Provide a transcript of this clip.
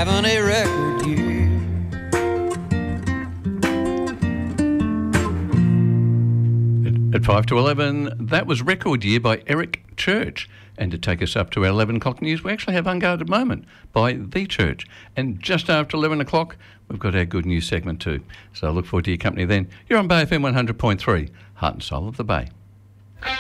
having a record year. At 5 to 11, that was Record Year by Eric Church. And to take us up to our 11 o'clock news, we actually have Unguarded Moment by The Church. And just after 11 o'clock, we've got our good news segment too. So I look forward to your company then. You're on Bay FM 100.3, Heart and Soul of the Bay.